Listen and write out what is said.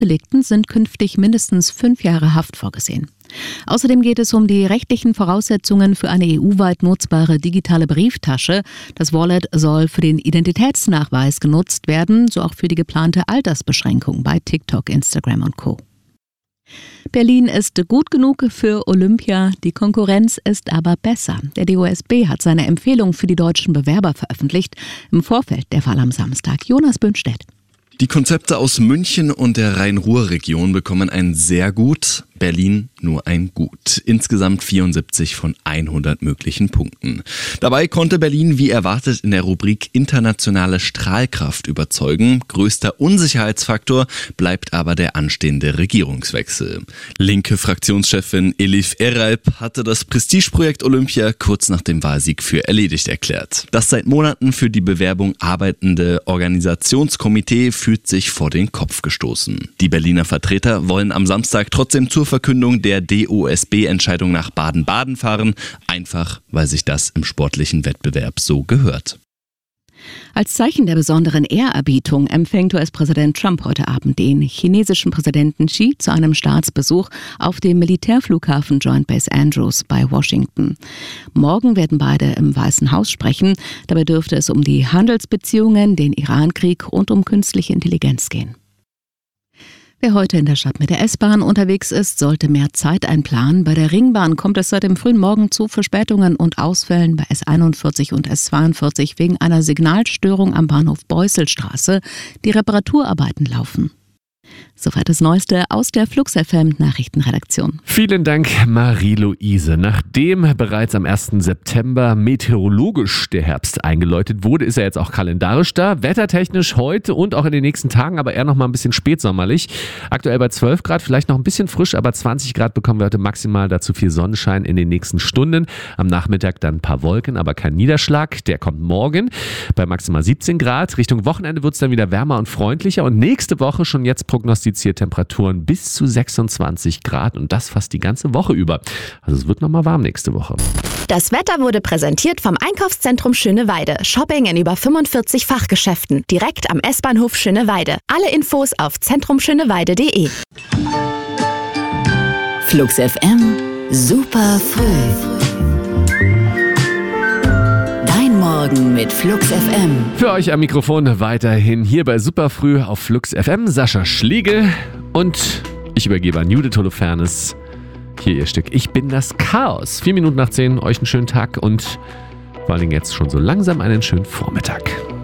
Belegten sind künftig mindestens 5 Jahre Haft vorgesehen. Außerdem geht es um die rechtlichen Voraussetzungen für eine EU-weit nutzbare digitale Brieftasche. Das Wallet soll für den Identitätsnachweis genutzt werden, so auch für die geplante Altersbeschränkung bei TikTok, Instagram und Co. Berlin ist gut genug für Olympia, die Konkurrenz ist aber besser. Der DOSB hat seine Empfehlung für die deutschen Bewerber veröffentlicht, im Vorfeld der Wahl am Samstag. Jonas Bünstedt. Die Konzepte aus München und der Rhein-Ruhr-Region bekommen ein sehr gut, Berlin nur ein gut. Insgesamt 74 von 100 möglichen Punkten. Dabei konnte Berlin wie erwartet in der Rubrik internationale Strahlkraft überzeugen. Größter Unsicherheitsfaktor bleibt aber der anstehende Regierungswechsel. Linke Fraktionschefin Elif Eralp hatte das Prestigeprojekt Olympia kurz nach dem Wahlsieg für erledigt erklärt. Das seit Monaten für die Bewerbung arbeitende Organisationskomitee fühlt sich vor den Kopf gestoßen. Die Berliner Vertreter wollen am Samstag trotzdem zur Verkündung der DOSB-Entscheidung nach Baden-Baden fahren, einfach weil sich das im sportlichen Wettbewerb so gehört. Als Zeichen der besonderen Ehrerbietung empfängt US-Präsident Trump heute Abend den chinesischen Präsidenten Xi zu einem Staatsbesuch auf dem Militärflughafen Joint Base Andrews bei Washington. Morgen werden beide im Weißen Haus sprechen. Dabei dürfte es um die Handelsbeziehungen, den Irankrieg und um künstliche Intelligenz gehen. Wer heute in der Stadt mit der S-Bahn unterwegs ist, sollte mehr Zeit einplanen. Bei der Ringbahn kommt es seit dem frühen Morgen zu Verspätungen und Ausfällen bei S41 und S42 wegen einer Signalstörung am Bahnhof Beuselstraße. Die Reparaturarbeiten laufen. Soweit das Neueste aus der Flux FM Nachrichtenredaktion. Vielen Dank, Marie-Louise. Nachdem bereits am 1. September meteorologisch der Herbst eingeläutet wurde, ist er jetzt auch kalendarisch da. Wettertechnisch heute und auch in den nächsten Tagen, aber eher noch mal ein bisschen spätsommerlich. Aktuell bei 12 Grad, vielleicht noch ein bisschen frisch, aber 20 Grad bekommen wir heute maximal, dazu viel Sonnenschein in den nächsten Stunden. Am Nachmittag dann ein paar Wolken, aber kein Niederschlag. Der kommt morgen bei maximal 17 Grad. Richtung Wochenende wird es dann wieder wärmer und freundlicher und nächste Woche schon jetzt prognostiziert Temperaturen bis zu 26 Grad und das fast die ganze Woche über. Also es wird nochmal warm nächste Woche. Das Wetter wurde präsentiert vom Einkaufszentrum Schöneweide. Shopping in über 45 Fachgeschäften. Direkt am S-Bahnhof Schöneweide. Alle Infos auf zentrumschöneweide.de. Flux FM, super früh. Morgen mit Flux FM. Für euch am Mikrofon weiterhin hier bei Superfrüh auf Flux FM Sascha Schlegel und ich übergebe an Judith Holofernes. Hier ihr Stück Ich bin das Chaos. 4 Minuten nach 10, euch einen schönen Tag und vor allen Dingen jetzt schon so langsam einen schönen Vormittag.